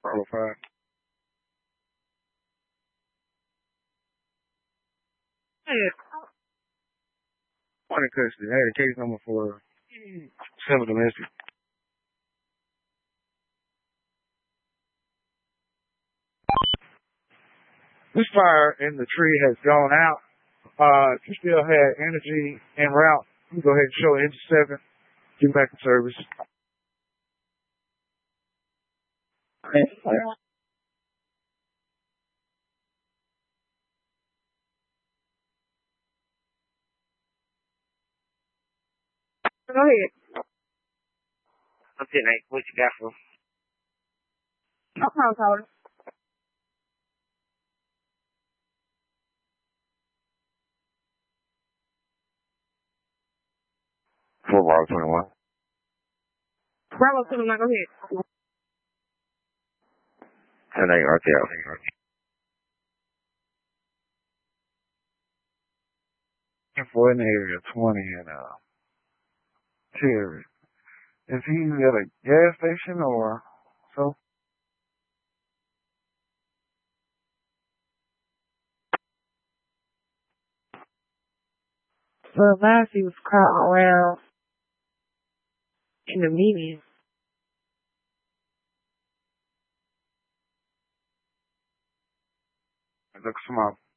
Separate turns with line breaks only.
Bravo 5. Hey, one in custody. I had a case number for civil domestic. This fire in the tree has gone out. If you still had energy en route, you can go ahead and show engine 7. Get back in service. Go ahead. Okay, mate. What you got for? No problem, caller. 4 Bravo 21. Bravo 21, go ahead. 10 8 RTL. For in the area 20 and Terry. Is he at a gas station or so? Well, last he was caught around in the median. Look small.